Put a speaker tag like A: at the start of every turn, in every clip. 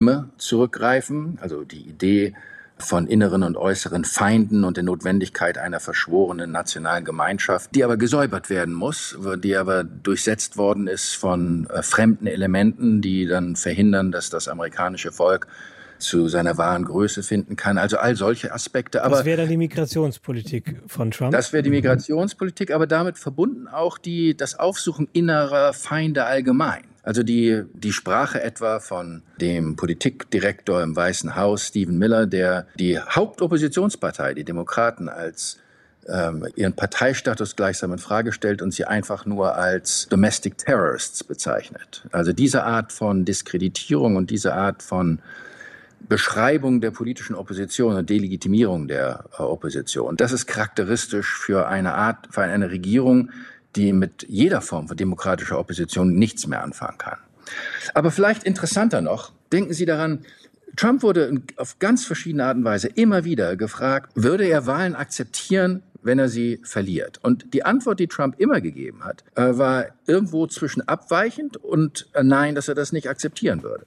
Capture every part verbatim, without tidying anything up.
A: Legitime zurückgreifen, also die Idee von inneren und äußeren Feinden und der Notwendigkeit einer verschworenen nationalen Gemeinschaft, die aber gesäubert werden muss, die aber durchsetzt worden ist von äh, fremden Elementen, die dann verhindern, dass das amerikanische Volk zu seiner wahren Größe finden kann. Also all solche Aspekte. Aber
B: das wäre dann die Migrationspolitik von Trump?
A: Das wäre die Migrationspolitik, aber damit verbunden auch die, das Aufsuchen innerer Feinde allgemein. Also die, die Sprache etwa von dem Politikdirektor im Weißen Haus, Stephen Miller, der die Hauptoppositionspartei, die Demokraten, als ähm, ihren Parteistatus gleichsam in Frage stellt und sie einfach nur als Domestic Terrorists bezeichnet. Also diese Art von Diskreditierung und diese Art von Beschreibung der politischen Opposition und Delegitimierung der äh, Opposition, das ist charakteristisch für eine Art, für eine Regierung, die mit jeder Form von demokratischer Opposition nichts mehr anfangen kann. Aber vielleicht interessanter noch, denken Sie daran, Trump wurde auf ganz verschiedene Art und Weise immer wieder gefragt, würde er Wahlen akzeptieren, wenn er sie verliert? Und die Antwort, die Trump immer gegeben hat, äh, war irgendwo zwischen abweichend und äh, nein, dass er das nicht akzeptieren würde.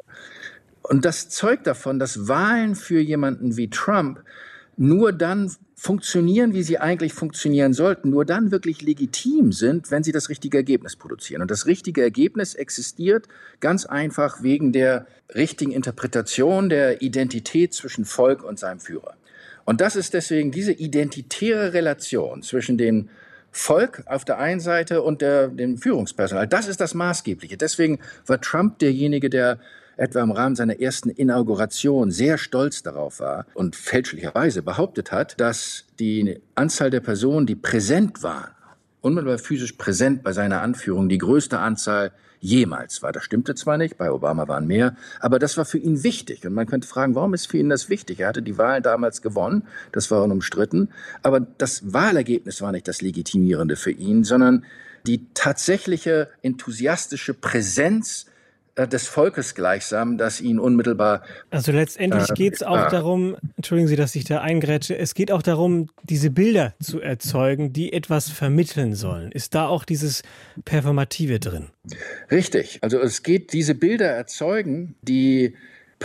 A: Und das zeugt davon, dass Wahlen für jemanden wie Trump nur dann funktionieren, wie sie eigentlich funktionieren sollten, nur dann wirklich legitim sind, wenn sie das richtige Ergebnis produzieren. Und das richtige Ergebnis existiert ganz einfach wegen der richtigen Interpretation der Identität zwischen Volk und seinem Führer. Und das ist deswegen diese identitäre Relation zwischen dem Volk auf der einen Seite und der, dem Führungspersonal. Das ist das Maßgebliche. Deswegen war Trump derjenige, der etwa im Rahmen seiner ersten Inauguration sehr stolz darauf war und fälschlicherweise behauptet hat, dass die Anzahl der Personen, die präsent waren, unmittelbar physisch präsent bei seiner Anführung, die größte Anzahl jemals war. Das stimmte zwar nicht, bei Obama waren mehr, aber das war für ihn wichtig. Und man könnte fragen, warum ist für ihn das wichtig? Er hatte die Wahlen damals gewonnen, das war unumstritten, aber das Wahlergebnis war nicht das Legitimierende für ihn, sondern die tatsächliche enthusiastische Präsenz des Volkes gleichsam, das ihn unmittelbar...
B: Also letztendlich äh, geht es auch äh, darum, entschuldigen Sie, dass ich da eingrätsche, es geht auch darum, diese Bilder zu erzeugen, die etwas vermitteln sollen. Ist da auch dieses Performative drin?
A: Richtig. Also es geht, diese Bilder erzeugen, die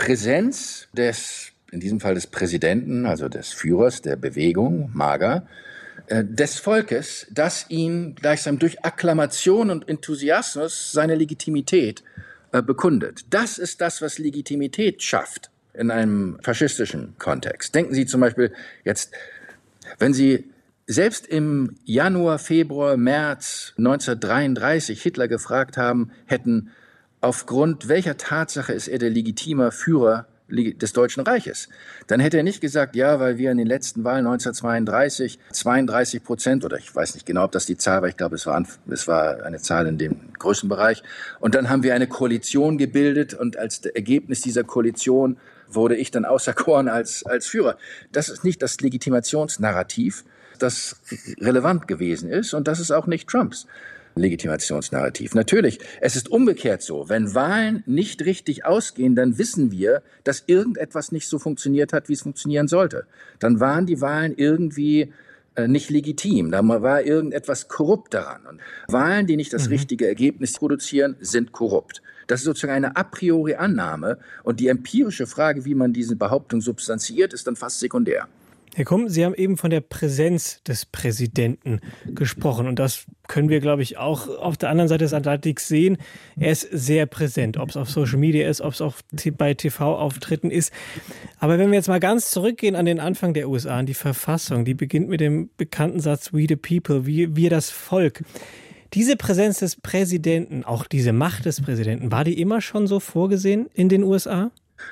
A: Präsenz des, in diesem Fall des Präsidenten, also des Führers der Bewegung, MAGA, äh, des Volkes, das ihn gleichsam durch Akklamation und Enthusiasmus seine Legitimität bekundet. Das ist das, was Legitimität schafft in einem faschistischen Kontext. Denken Sie zum Beispiel jetzt, wenn Sie selbst im Januar, Februar, März neunzehnhundertdreiunddreißig Hitler gefragt haben hätten, aufgrund welcher Tatsache ist er der legitime Führer des Deutschen Reiches, dann hätte er nicht gesagt, ja, weil wir in den letzten Wahlen neunzehnhundertzweiunddreißig zweiunddreißig Prozent, oder ich weiß nicht genau, ob das die Zahl war, ich glaube, es war, es war eine Zahl in dem Größenbereich, und dann haben wir eine Koalition gebildet und als Ergebnis dieser Koalition wurde ich dann auserkoren als, als Führer. Das ist nicht das Legitimationsnarrativ, das relevant gewesen ist, und das ist auch nicht Trumps Legitimationsnarrativ. Natürlich, es ist umgekehrt so. Wenn Wahlen nicht richtig ausgehen, dann wissen wir, dass irgendetwas nicht so funktioniert hat, wie es funktionieren sollte. Dann waren die Wahlen irgendwie äh, nicht legitim. Da war irgendetwas korrupt daran. Und Wahlen, die nicht das mhm. richtige Ergebnis produzieren, sind korrupt. Das ist sozusagen eine a priori Annahme. Und die empirische Frage, wie man diese Behauptung substanziiert, ist dann fast sekundär.
B: Herr Kumm, Sie haben eben von der Präsenz des Präsidenten gesprochen. Und das können wir, glaube ich, auch auf der anderen Seite des Atlantiks sehen. Er ist sehr präsent, ob es auf Social Media ist, ob es auch bei T V-Auftritten ist. Aber wenn wir jetzt mal ganz zurückgehen an den Anfang der U S A, an die Verfassung, die beginnt mit dem bekannten Satz We the People, wir, wir das Volk. Diese Präsenz des Präsidenten, auch diese Macht des Präsidenten, war die immer schon so vorgesehen in den U S A?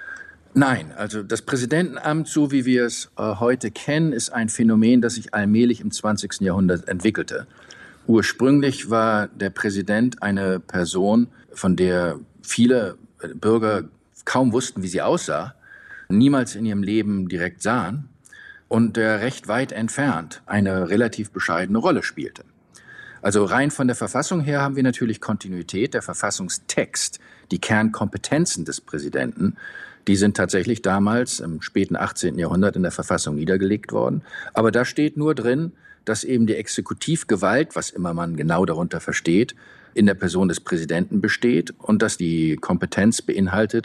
A: Nein, also das Präsidentenamt, so wie wir es äh, heute kennen, ist ein Phänomen, das sich allmählich im zwanzigsten Jahrhundert entwickelte. Ursprünglich war der Präsident eine Person, von der viele Bürger kaum wussten, wie sie aussah, niemals in ihrem Leben direkt sahen und der recht weit entfernt eine relativ bescheidene Rolle spielte. Also rein von der Verfassung her haben wir natürlich Kontinuität. Der Verfassungstext, die Kernkompetenzen des Präsidenten, die sind tatsächlich damals im späten achtzehnten Jahrhundert in der Verfassung niedergelegt worden. Aber da steht nur drin, dass eben die Exekutivgewalt, was immer man genau darunter versteht, in der Person des Präsidenten besteht und dass die Kompetenz beinhaltet,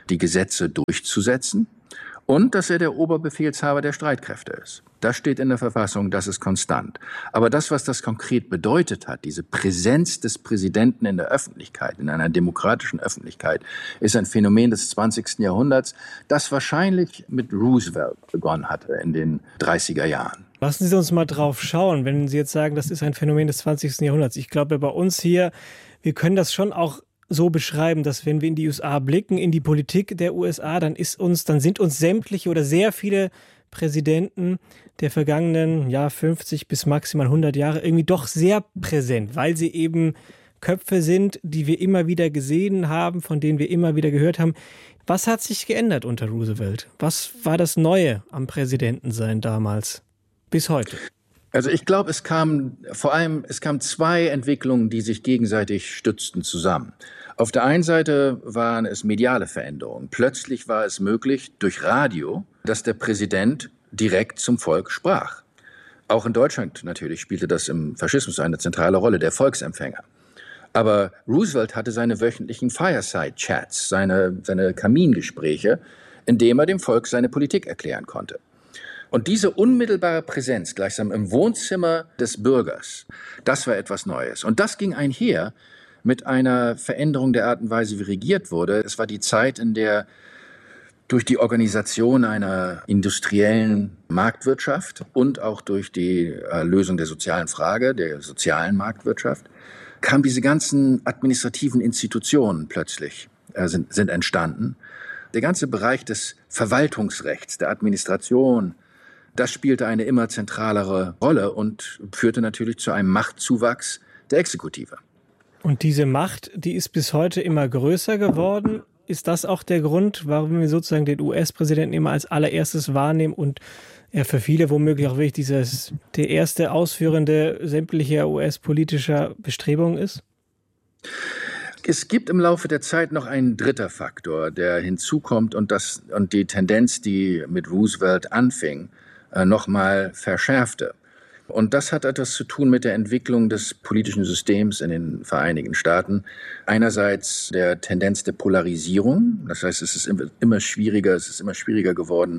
A: die Gesetze durchzusetzen und dass er der Oberbefehlshaber der Streitkräfte ist. Das steht in der Verfassung, das ist konstant. Aber das, was das konkret bedeutet hat, diese Präsenz des Präsidenten in der Öffentlichkeit, in einer demokratischen Öffentlichkeit, ist ein Phänomen des zwanzigsten Jahrhunderts, das wahrscheinlich mit Roosevelt begonnen hatte in den dreißiger Jahren.
B: Lassen Sie uns mal drauf schauen, wenn Sie jetzt sagen, das ist ein Phänomen des zwanzigsten Jahrhunderts. Ich glaube, bei uns hier, wir können das schon auch so beschreiben, dass wenn wir in die U S A blicken, in die Politik der U S A, dann ist uns, dann sind uns sämtliche oder sehr viele Präsidenten der vergangenen ja, fünfzig bis maximal hundert Jahre irgendwie doch sehr präsent, weil sie eben Köpfe sind, die wir immer wieder gesehen haben, von denen wir immer wieder gehört haben. Was hat sich geändert unter Roosevelt? Was war das Neue am Präsidentensein damals bis heute?
A: Also ich glaube, es kam vor allem, es kamen zwei Entwicklungen, die sich gegenseitig stützten, zusammen. Auf der einen Seite waren es mediale Veränderungen. Plötzlich war es möglich, durch Radio, dass der Präsident direkt zum Volk sprach. Auch in Deutschland natürlich spielte das im Faschismus eine zentrale Rolle, der Volksempfänger. Aber Roosevelt hatte seine wöchentlichen Fireside-Chats, seine, seine Kamingespräche, in dem er dem Volk seine Politik erklären konnte. Und diese unmittelbare Präsenz gleichsam im Wohnzimmer des Bürgers, das war etwas Neues. Und das ging einher mit einer Veränderung der Art und Weise, wie regiert wurde. Es war die Zeit, in der durch die Organisation einer industriellen Marktwirtschaft und auch durch die äh, Lösung der sozialen Frage, der sozialen Marktwirtschaft, kamen diese ganzen administrativen Institutionen plötzlich, äh, sind, sind entstanden. Der ganze Bereich des Verwaltungsrechts, der Administration, das spielte eine immer zentralere Rolle und führte natürlich zu einem Machtzuwachs der Exekutive.
B: Und diese Macht, die ist bis heute immer größer geworden. Ist das auch der Grund, warum wir sozusagen den U S-Präsidenten immer als allererstes wahrnehmen und er für viele womöglich auch wirklich dieses, der erste Ausführende sämtlicher U S-politischer Bestrebungen ist?
A: Es gibt im Laufe der Zeit noch einen dritter Faktor, der hinzukommt und, das, und die Tendenz, die mit Roosevelt anfing, noch mal verschärfte. Und das hat etwas zu tun mit der Entwicklung des politischen Systems in den Vereinigten Staaten. Einerseits der Tendenz der Polarisierung. Das heißt, es ist immer schwieriger, es ist immer schwieriger geworden,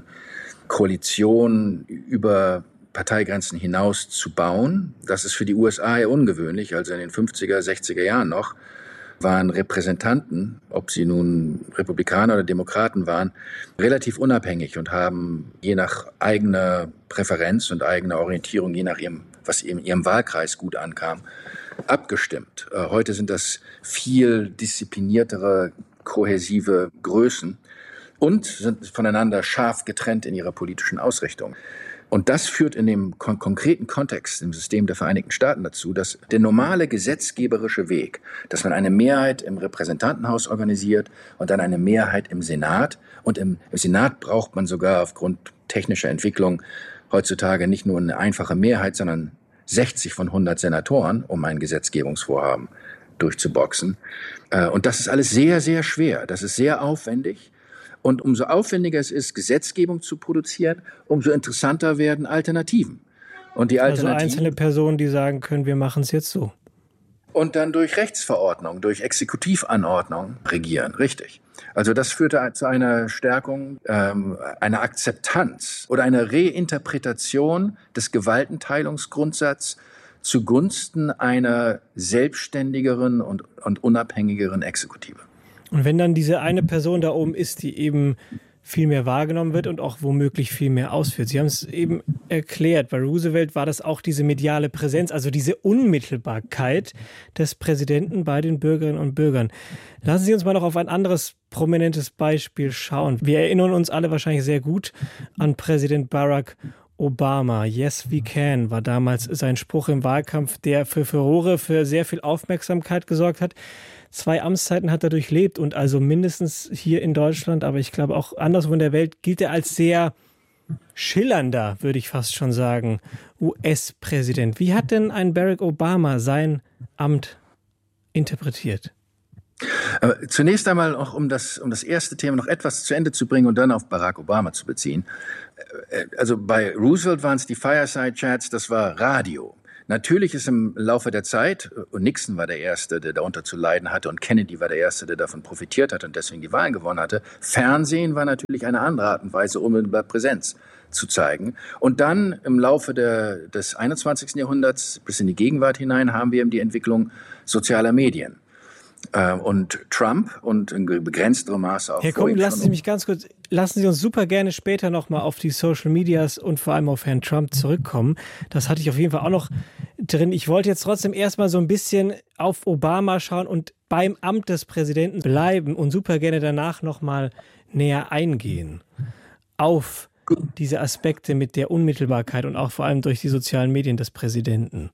A: Koalitionen über Parteigrenzen hinaus zu bauen. Das ist für die U S A eher ungewöhnlich. Also in den fünfziger, sechziger Jahren noch waren Repräsentanten, ob sie nun Republikaner oder Demokraten waren, relativ unabhängig und haben je nach eigener Präferenz und eigener Orientierung, je nach ihrem, was in ihrem Wahlkreis gut ankam, abgestimmt. Heute sind das viel diszipliniertere, kohäsive Größen und sind voneinander scharf getrennt in ihrer politischen Ausrichtung. Und das führt in dem kon- konkreten Kontext im System der Vereinigten Staaten dazu, dass der normale gesetzgeberische Weg, dass man eine Mehrheit im Repräsentantenhaus organisiert und dann eine Mehrheit im Senat. Und im, im Senat braucht man sogar aufgrund technischer Entwicklung heutzutage nicht nur eine einfache Mehrheit, sondern sechzig von hundert Senatoren, um ein Gesetzgebungsvorhaben durchzuboxen. Und das ist alles sehr, sehr schwer. Das ist sehr aufwendig. Und umso aufwendiger es ist, Gesetzgebung zu produzieren, umso interessanter werden Alternativen. Und die Alternativen,
B: also einzelne Personen, die sagen können, wir machen es jetzt so.
A: Und dann durch Rechtsverordnung, durch Exekutivanordnung regieren, richtig. Also das führte zu einer Stärkung, ähm, einer Akzeptanz oder einer Reinterpretation des Gewaltenteilungsgrundsatzes zugunsten einer selbstständigeren und, und unabhängigeren Exekutive.
B: Und wenn dann diese eine Person da oben ist, die eben viel mehr wahrgenommen wird und auch womöglich viel mehr ausführt. Sie haben es eben erklärt, bei Roosevelt war das auch diese mediale Präsenz, also diese Unmittelbarkeit des Präsidenten bei den Bürgerinnen und Bürgern. Lassen Sie uns mal noch auf ein anderes prominentes Beispiel schauen. Wir erinnern uns alle wahrscheinlich sehr gut an Präsident Barack Obama. Yes, we can war damals sein Spruch im Wahlkampf, der für Furore, für sehr viel Aufmerksamkeit gesorgt hat. Zwei Amtszeiten hat er durchlebt und also mindestens hier in Deutschland, aber ich glaube auch anderswo in der Welt gilt er als sehr schillernder, würde ich fast schon sagen, U S-Präsident. Wie hat denn ein Barack Obama sein Amt interpretiert?
A: Aber zunächst einmal auch, um das, um das erste Thema noch etwas zu Ende zu bringen und dann auf Barack Obama zu beziehen. Also bei Roosevelt waren es die Fireside-Chats, das war Radio. Natürlich ist im Laufe der Zeit, und Nixon war der Erste, der darunter zu leiden hatte, und Kennedy war der Erste, der davon profitiert hat und deswegen die Wahlen gewonnen hatte. Fernsehen war natürlich eine andere Art und Weise, unmittelbar Präsenz zu zeigen. Und dann im Laufe der, des einundzwanzigsten Jahrhunderts bis in die Gegenwart hinein haben wir eben die Entwicklung sozialer Medien. Und Trump und in begrenzterem Maße auch.
B: Herr Kuhn, lassen Sie mich ganz kurz, lassen Sie uns super gerne später nochmal auf die Social Medias und vor allem auf Herrn Trump zurückkommen. Das hatte ich auf jeden Fall auch noch drin. Ich wollte jetzt trotzdem erstmal so ein bisschen auf Obama schauen und beim Amt des Präsidenten bleiben und super gerne danach nochmal näher eingehen auf diese Aspekte mit der Unmittelbarkeit und auch vor allem durch die sozialen Medien des Präsidenten.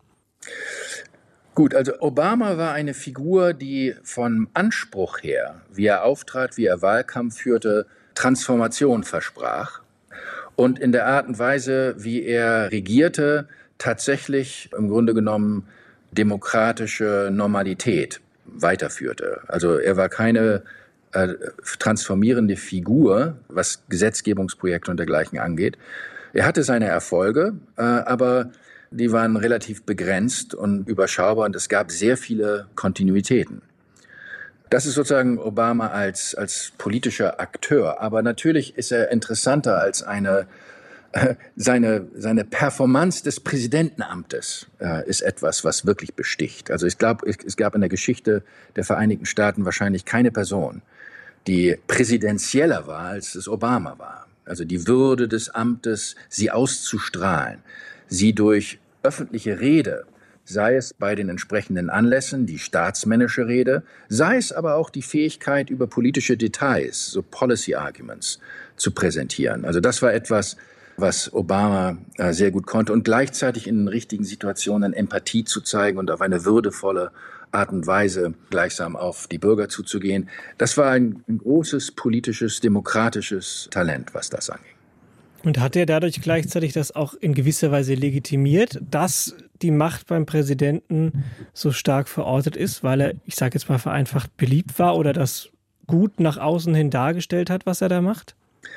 A: Gut, also Obama war eine Figur, die vom Anspruch her, wie er auftrat, wie er Wahlkampf führte, Transformation versprach und in der Art und Weise, wie er regierte, tatsächlich im Grunde genommen demokratische Normalität weiterführte. Also er war keine äh, transformierende Figur, was Gesetzgebungsprojekte und dergleichen angeht. Er hatte seine Erfolge, äh, aber die waren relativ begrenzt und überschaubar und es gab sehr viele Kontinuitäten. Das ist sozusagen Obama als, als politischer Akteur. Aber natürlich ist er interessanter als eine, äh, seine, seine Performance des Präsidentenamtes äh, ist etwas, was wirklich besticht. Also ich glaube, es gab in der Geschichte der Vereinigten Staaten wahrscheinlich keine Person, die präsidentieller war, als es Obama war. Also die Würde des Amtes, sie auszustrahlen, sie durch öffentliche Rede, sei es bei den entsprechenden Anlässen, die staatsmännische Rede, sei es aber auch die Fähigkeit, über politische Details, so Policy Arguments, zu präsentieren. Also das war etwas, was Obama äh, sehr gut konnte und gleichzeitig in den richtigen Situationen Empathie zu zeigen und auf eine würdevolle Art und Weise gleichsam auf die Bürger zuzugehen. Das war ein, ein großes politisches, demokratisches Talent, was das angeht.
B: Und hat er dadurch gleichzeitig das auch in gewisser Weise legitimiert, dass die Macht beim Präsidenten so stark verortet ist, weil er, ich sage jetzt mal vereinfacht, beliebt war oder das gut nach außen hin dargestellt hat, was er da macht?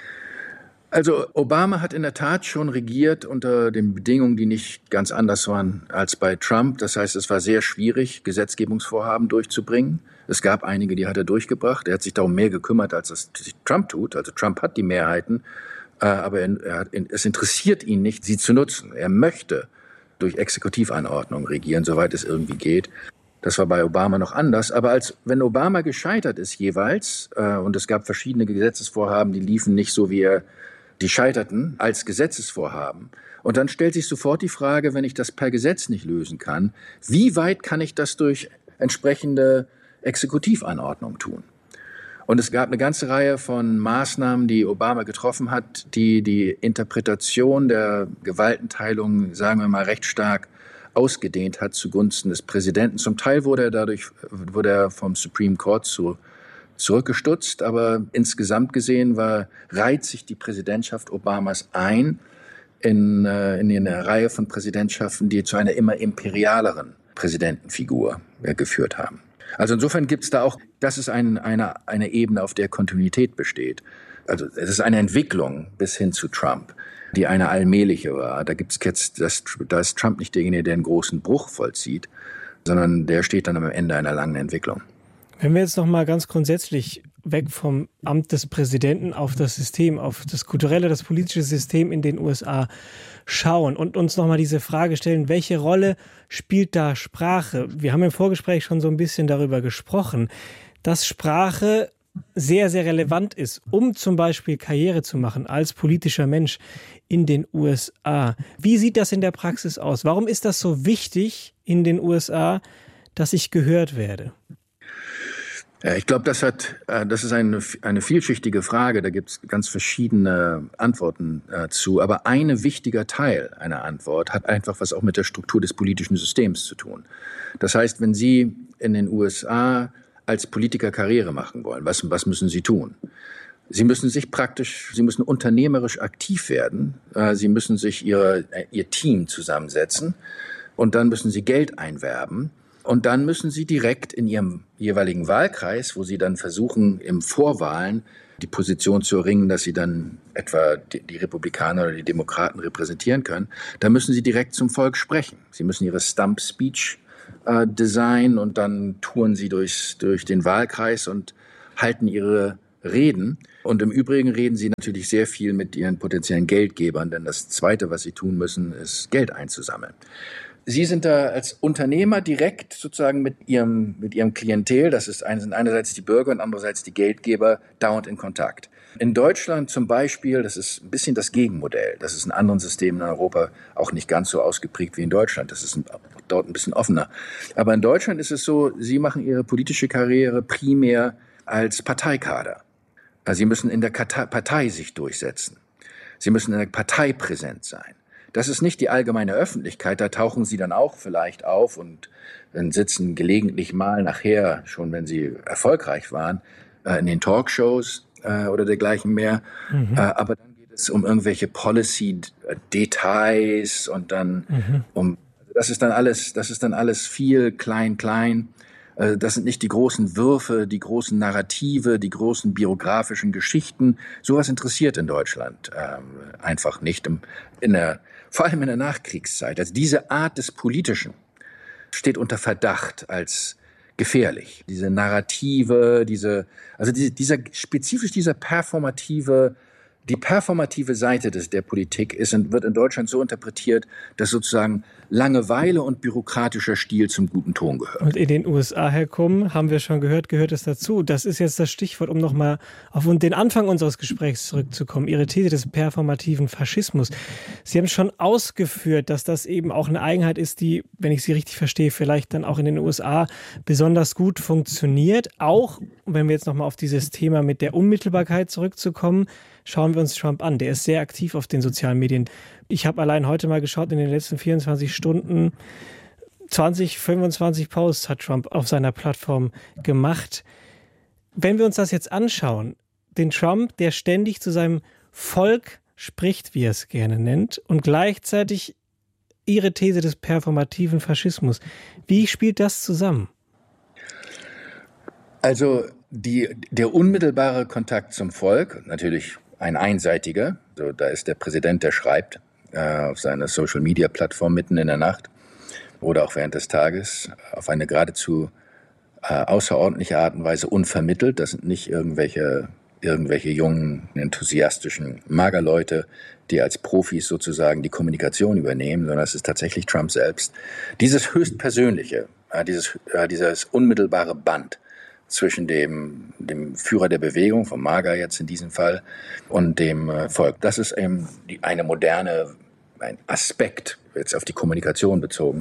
A: Also Obama hat in der Tat schon regiert unter den Bedingungen, die nicht ganz anders waren als bei Trump. Das heißt, es war sehr schwierig, Gesetzgebungsvorhaben durchzubringen. Es gab einige, die hat er durchgebracht. Er hat sich darum mehr gekümmert, als es Trump tut. Also Trump hat die Mehrheiten. Aber er hat, es interessiert ihn nicht, sie zu nutzen. Er möchte durch Exekutivanordnung regieren, soweit es irgendwie geht. Das war bei Obama noch anders. Aber als wenn Obama gescheitert ist jeweils, äh, und es gab verschiedene Gesetzesvorhaben, die liefen nicht so, wie er die scheiterten, als Gesetzesvorhaben. Und dann stellt sich sofort die Frage, wenn ich das per Gesetz nicht lösen kann, wie weit kann ich das durch entsprechende Exekutivanordnung tun? Und es gab eine ganze Reihe von Maßnahmen, die Obama getroffen hat, die die Interpretation der Gewaltenteilung, sagen wir mal, recht stark ausgedehnt hat zugunsten des Präsidenten. Zum Teil wurde er dadurch wurde er vom Supreme Court zu, zurückgestutzt, aber insgesamt gesehen war, reiht sich die Präsidentschaft Obamas ein in, in eine Reihe von Präsidentschaften, die zu einer immer imperialeren Präsidentenfigur geführt haben. Also insofern gibt es da auch, das ist ein, eine, eine Ebene, auf der Kontinuität besteht. Also es ist eine Entwicklung bis hin zu Trump, die eine allmähliche war. Da gibt's jetzt, das, da ist Trump nicht derjenige, der einen großen Bruch vollzieht, sondern der steht dann am Ende einer langen Entwicklung.
B: Wenn wir jetzt noch mal ganz grundsätzlich weg vom Amt des Präsidenten auf das System, auf das kulturelle, das politische System in den U S A schauen und uns noch mal diese Frage stellen, welche Rolle spielt da Sprache? Wir haben im Vorgespräch schon so ein bisschen darüber gesprochen, dass Sprache sehr, sehr relevant ist, um zum Beispiel Karriere zu machen als politischer Mensch in den U S A. Wie sieht das in der Praxis aus? Warum ist das so wichtig in den U S A, dass ich gehört werde?
A: Ich glaube, das hat, das ist eine, eine vielschichtige Frage. Da gibt es ganz verschiedene Antworten äh, zu. Aber ein wichtiger Teil einer Antwort hat einfach was auch mit der Struktur des politischen Systems zu tun. Das heißt, wenn Sie in den U S A als Politiker Karriere machen wollen, was, was müssen Sie tun? Sie müssen sich praktisch, Sie müssen unternehmerisch aktiv werden. Äh, Sie müssen sich ihre, Ihr Team zusammensetzen und dann müssen Sie Geld einwerben. Und dann müssen Sie direkt in Ihrem jeweiligen Wahlkreis, wo Sie dann versuchen, im Vorwahlen die Position zu erringen, dass sie dann etwa die, die Republikaner oder die Demokraten repräsentieren können, da müssen sie direkt zum Volk sprechen. Sie müssen ihre Stump Speech äh, designen und dann touren sie durchs, durch den Wahlkreis und halten ihre Reden. Und im Übrigen reden sie natürlich sehr viel mit ihren potenziellen Geldgebern, denn das Zweite, was sie tun müssen, ist Geld einzusammeln. Sie sind da als Unternehmer direkt sozusagen mit ihrem, mit ihrem Klientel, das ist, sind einerseits die Bürger und andererseits die Geldgeber, dauernd in Kontakt. In Deutschland zum Beispiel, das ist ein bisschen das Gegenmodell. Das ist in anderen Systemen in Europa auch nicht ganz so ausgeprägt wie in Deutschland. Das ist ein, dort ein bisschen offener. Aber in Deutschland ist es so, sie machen ihre politische Karriere primär als Parteikader. Also sie müssen in der Partei sich durchsetzen. Sie müssen in der Partei präsent sein. Das ist nicht die allgemeine Öffentlichkeit, da tauchen sie dann auch vielleicht auf und dann sitzen gelegentlich mal nachher, schon wenn sie erfolgreich waren, in den Talkshows oder dergleichen mehr. Mhm. Aber dann geht es um irgendwelche Policy-Details und dann mhm. um, das ist dann alles, das ist dann alles viel klein, klein. Das sind nicht die großen Würfe, die großen Narrative, die großen biografischen Geschichten. Sowas interessiert in Deutschland ähm, einfach nicht. In der, vor allem in der Nachkriegszeit. Also diese Art des Politischen steht unter Verdacht als gefährlich. Diese Narrative, diese, also diese, dieser spezifisch dieser performative Die performative Seite des, der Politik ist und wird in Deutschland so interpretiert, dass sozusagen Langeweile und bürokratischer Stil zum guten Ton gehört.
B: Und in den U S A herkommen, haben wir schon gehört, gehört es dazu. Das ist jetzt das Stichwort, um nochmal auf den Anfang unseres Gesprächs zurückzukommen. Ihre These des performativen Faschismus. Sie haben schon ausgeführt, dass das eben auch eine Eigenheit ist, die, wenn ich Sie richtig verstehe, vielleicht dann auch in den U S A besonders gut funktioniert. Auch, wenn wir jetzt nochmal auf dieses Thema mit der Unmittelbarkeit zurückzukommen, schauen wir uns Trump an. Der ist sehr aktiv auf den sozialen Medien. Ich habe allein heute mal geschaut, in den letzten vierundzwanzig Stunden zwanzig, fünfundzwanzig Posts hat Trump auf seiner Plattform gemacht. Wenn wir uns das jetzt anschauen, den Trump, der ständig zu seinem Volk spricht, wie er es gerne nennt, und gleichzeitig Ihre These des performativen Faschismus. Wie spielt das zusammen?
A: Also die, der unmittelbare Kontakt zum Volk, natürlich ein einseitiger, so, da ist der Präsident, der schreibt äh, auf seiner Social-Media-Plattform mitten in der Nacht oder auch während des Tages auf eine geradezu äh, außerordentliche Art und Weise unvermittelt. Das sind nicht irgendwelche, irgendwelche jungen, enthusiastischen Magerleute, die als Profis sozusagen die Kommunikation übernehmen, sondern es ist tatsächlich Trump selbst. Dieses höchstpersönliche, äh, dieses, äh, dieses unmittelbare Band zwischen dem, dem Führer der Bewegung, vom MAGA jetzt in diesem Fall, und dem äh, Volk. Das ist eben die, eine moderne, ein Aspekt, jetzt auf die Kommunikation bezogen,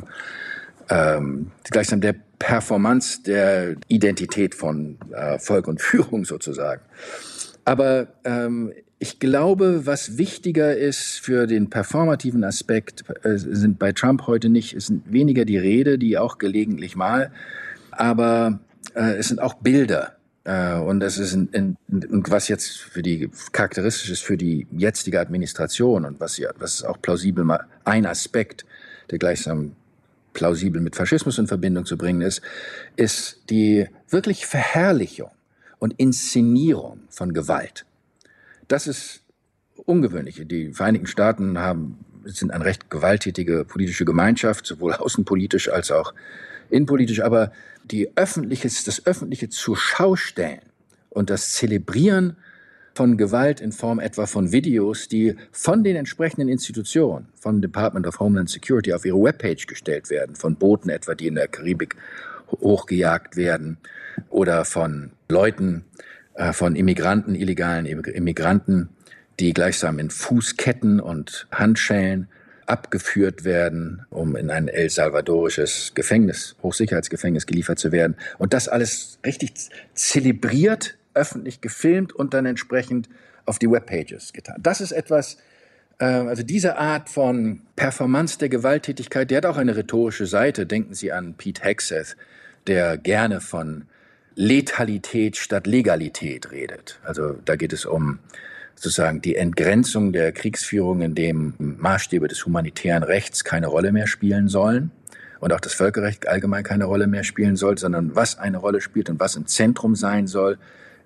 A: ähm, gleichsam der Performance der Identität von äh, Volk und Führung sozusagen. Aber ähm, ich glaube, was wichtiger ist für den performativen Aspekt, äh, sind bei Trump heute nicht, es sind weniger die Rede, die auch gelegentlich mal, aber äh, es sind auch Bilder. Äh, und das ist in, in, in, was jetzt für die charakteristisch ist für die jetzige Administration und was, ja, was ist auch plausibel mal ein Aspekt, der gleichsam plausibel mit Faschismus in Verbindung zu bringen ist, ist die wirklich Verherrlichung und Inszenierung von Gewalt. Das ist ungewöhnlich. Die Vereinigten Staaten haben, sind eine recht gewalttätige politische Gemeinschaft, sowohl außenpolitisch als auch innenpolitisch, aber die öffentliches, das öffentliche Zurschaustellen und das Zelebrieren von Gewalt in Form etwa von Videos, die von den entsprechenden Institutionen, vom Department of Homeland Security auf ihre Webpage gestellt werden, von Booten etwa, die in der Karibik hochgejagt werden, oder von Leuten, äh, von Immigranten, illegalen Immigranten, die gleichsam in Fußketten und Handschellen abgeführt werden, um in ein El Salvadorisches Gefängnis, Hochsicherheitsgefängnis geliefert zu werden. Und das alles richtig zelebriert, öffentlich gefilmt und dann entsprechend auf die Webpages getan. Das ist etwas, äh, also diese Art von Performance der Gewalttätigkeit, die hat auch eine rhetorische Seite. Denken Sie an Pete Hegseth, der gerne von Letalität statt Legalität redet. Also da geht es um sozusagen die Entgrenzung der Kriegsführung, in dem Maßstäbe des humanitären Rechts keine Rolle mehr spielen sollen und auch das Völkerrecht allgemein keine Rolle mehr spielen soll, sondern was eine Rolle spielt und was im Zentrum sein soll,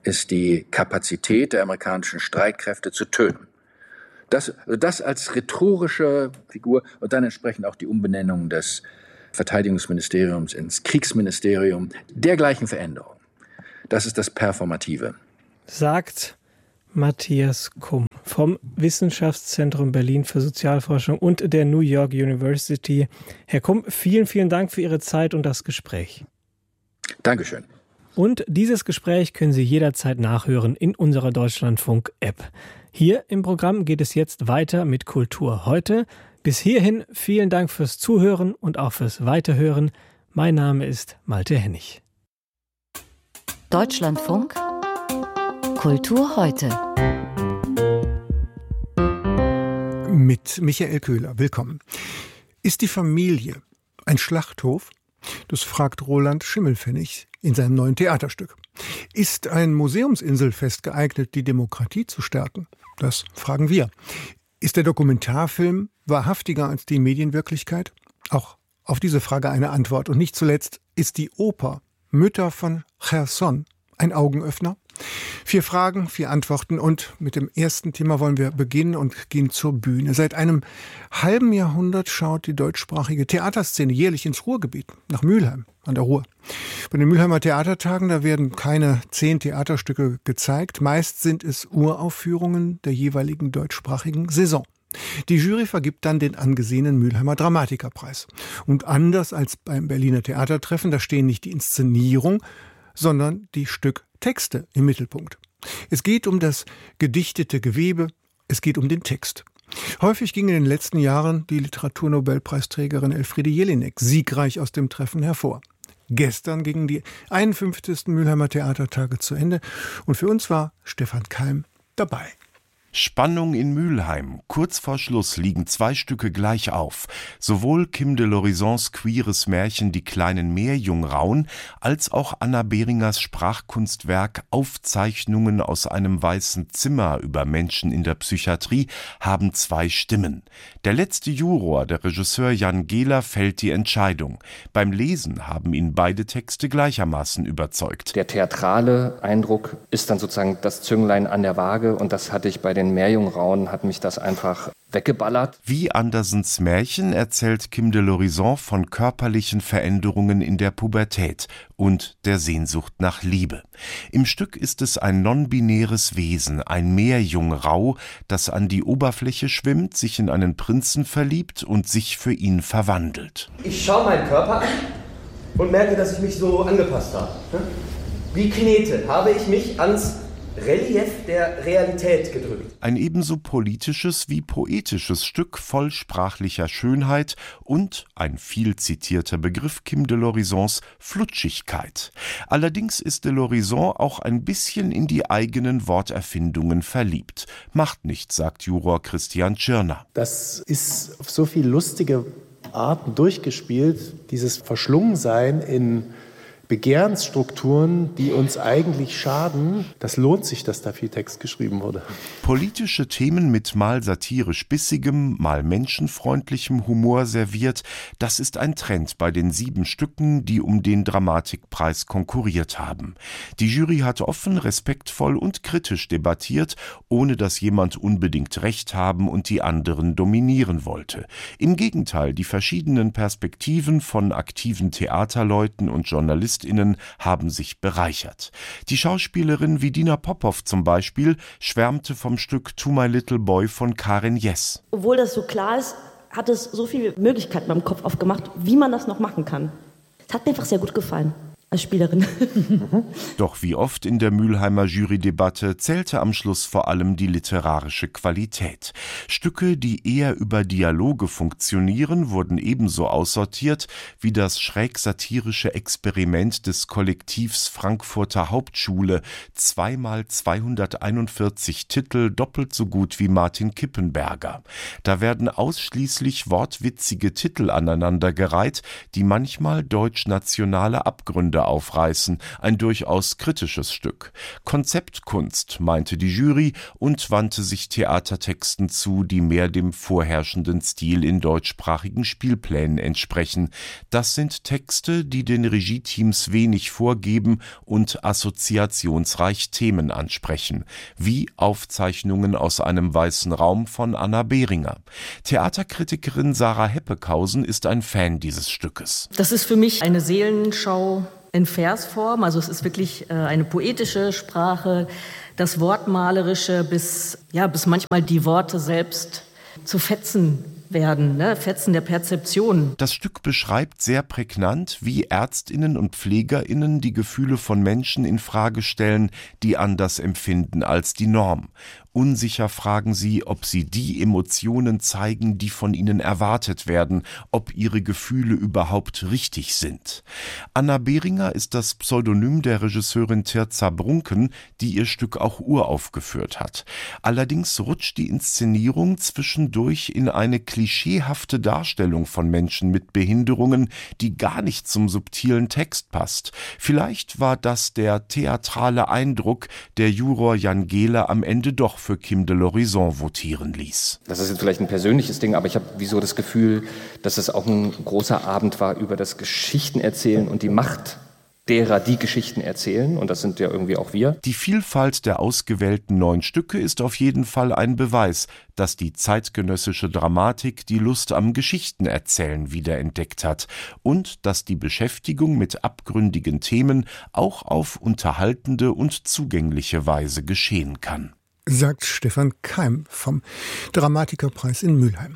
A: ist die Kapazität der amerikanischen Streitkräfte zu töten. Das, das als rhetorische Figur und dann entsprechend auch die Umbenennung des Verteidigungsministeriums ins Kriegsministerium, dergleichen Veränderung. Das ist das Performative.
B: Sagt Matthias Kumm vom Wissenschaftszentrum Berlin für Sozialforschung und der New York University. Herr Kumm, vielen, vielen Dank für Ihre Zeit und das Gespräch.
A: Dankeschön.
B: Und dieses Gespräch können Sie jederzeit nachhören in unserer Deutschlandfunk-App. Hier im Programm geht es jetzt weiter mit Kultur heute. Bis hierhin vielen Dank fürs Zuhören und auch fürs Weiterhören. Mein Name ist Malte Hennig.
C: Deutschlandfunk Kultur heute.
D: Mit Michael Köhler. Willkommen. Ist die Familie ein Schlachthof? Das fragt Roland Schimmelpfennig in seinem neuen Theaterstück. Ist ein Museumsinselfest geeignet, die Demokratie zu stärken? Das fragen wir. Ist der Dokumentarfilm wahrhaftiger als die Medienwirklichkeit? Auch auf diese Frage eine Antwort. Und nicht zuletzt, ist die Oper Mütter von Cherson ein Augenöffner? Vier Fragen, vier Antworten und mit dem ersten Thema wollen wir beginnen und gehen zur Bühne. Seit einem halben Jahrhundert schaut die deutschsprachige Theaterszene jährlich ins Ruhrgebiet, nach Mülheim an der Ruhr. Bei den Mülheimer Theatertagen, da werden keine zehn Theaterstücke gezeigt. Meist sind es Uraufführungen der jeweiligen deutschsprachigen Saison. Die Jury vergibt dann den angesehenen Mülheimer Dramatikerpreis. Und anders als beim Berliner Theatertreffen, da stehen nicht die Inszenierung, sondern die Stücktexte im Mittelpunkt. Es geht um das gedichtete Gewebe, es geht um den Text. Häufig ging in den letzten Jahren die Literaturnobelpreisträgerin Elfriede Jelinek siegreich aus dem Treffen hervor. Gestern gingen die einundfünfzigsten Mülheimer Theatertage zu Ende und für uns war Stefan Keim dabei.
E: Spannung in Mülheim. Kurz vor Schluss liegen zwei Stücke gleich auf. Sowohl Kim de l'Horizons queeres Märchen Die kleinen Meerjungrauen als auch Anna Beringers Sprachkunstwerk Aufzeichnungen aus einem weißen Zimmer über Menschen in der Psychiatrie haben zwei Stimmen. Der letzte Juror, der Regisseur Jan Gehler, fällt die Entscheidung. Beim Lesen haben ihn beide Texte gleichermaßen überzeugt.
F: Der theatrale Eindruck ist dann sozusagen das Zünglein an der Waage und das hatte ich bei den Meerjungrauen, hat mich das einfach weggeballert.
E: Wie Andersens Märchen erzählt Kim de l'Horizon von körperlichen Veränderungen in der Pubertät und der Sehnsucht nach Liebe. Im Stück ist es ein non-binäres Wesen, ein Meerjungrau, das an die Oberfläche schwimmt, sich in einen Prinzen verliebt und sich für ihn verwandelt.
G: Ich schaue meinen Körper an und merke, dass ich mich so angepasst habe. Wie Knete habe ich mich ans Relief der Realität gedrückt.
E: Ein ebenso politisches wie poetisches Stück voll sprachlicher Schönheit und ein viel zitierter Begriff Kim de l'Horizons Flutschigkeit. Allerdings ist de l'Horizon auch ein bisschen in die eigenen Worterfindungen verliebt. Macht nichts, sagt Juror Christian Tschirner.
H: Das ist auf so viele lustige Arten durchgespielt, dieses Verschlungensein in Begehrensstrukturen, die uns eigentlich schaden. Das lohnt sich, dass da viel Text geschrieben wurde.
E: Politische Themen mit mal satirisch bissigem, mal menschenfreundlichem Humor serviert, das ist ein Trend bei den sieben Stücken, die um den Dramatikpreis konkurriert haben. Die Jury hat offen, respektvoll und kritisch debattiert, ohne dass jemand unbedingt Recht haben und die anderen dominieren wollte. Im Gegenteil, die verschiedenen Perspektiven von aktiven Theaterleuten und Journalisten haben sich bereichert. Die Schauspielerin Vidina Popov zum Beispiel schwärmte vom Stück To My Little Boy von Karin Jess.
I: Obwohl das so klar ist, hat es so viele Möglichkeiten beim Kopf aufgemacht, wie man das noch machen kann. Es hat mir einfach sehr gut gefallen. Als Spielerin.
E: Doch wie oft in der Mülheimer Jurydebatte zählte am Schluss vor allem die literarische Qualität. Stücke, die eher über Dialoge funktionieren, wurden ebenso aussortiert wie das schräg-satirische Experiment des Kollektivs Frankfurter Hauptschule, zweimal zweihunderteinundvierzig Titel, doppelt so gut wie Martin Kippenberger. Da werden ausschließlich wortwitzige Titel aneinandergereiht, die manchmal deutsch-nationale Abgründe Erde aufreißen, ein durchaus kritisches Stück. Konzeptkunst, meinte die Jury und wandte sich Theatertexten zu, die mehr dem vorherrschenden Stil in deutschsprachigen Spielplänen entsprechen. Das sind Texte, die den Regieteams wenig vorgeben und assoziationsreich Themen ansprechen, wie Aufzeichnungen aus einem weißen Raum von Anna Behringer. Theaterkritikerin Sarah Heppekausen ist ein Fan dieses Stückes.
J: Das ist für mich eine Seelenschau in Versform, also es ist wirklich eine poetische Sprache, das Wortmalerische, bis, ja, bis manchmal die Worte selbst zu Fetzen werden, ne? Fetzen der Perzeption.
E: Das Stück beschreibt sehr prägnant, wie ÄrztInnen und PflegerInnen die Gefühle von Menschen in Frage stellen, die anders empfinden als die Norm. Unsicher fragen sie, ob sie die Emotionen zeigen, die von ihnen erwartet werden, ob ihre Gefühle überhaupt richtig sind. Anna Behringer ist das Pseudonym der Regisseurin Tirza Brunken, die ihr Stück auch uraufgeführt hat. Allerdings rutscht die Inszenierung zwischendurch in eine klischeehafte Darstellung von Menschen mit Behinderungen, die gar nicht zum subtilen Text passt. Vielleicht war das der theatrale Eindruck, der Juror Jan Gehler am Ende doch für Kim de l'Horizon votieren ließ.
F: Das ist jetzt vielleicht ein persönliches Ding, aber ich habe wieso das Gefühl, dass es auch ein großer Abend war über das Geschichtenerzählen und die Macht derer, die Geschichten erzählen, und das sind ja irgendwie auch wir.
E: Die Vielfalt der ausgewählten neun Stücke ist auf jeden Fall ein Beweis, dass die zeitgenössische Dramatik die Lust am Geschichtenerzählen wiederentdeckt hat und dass die Beschäftigung mit abgründigen Themen auch auf unterhaltende und zugängliche Weise geschehen kann.
D: Sagt Stefan Keim vom Dramatikerpreis in Mülheim.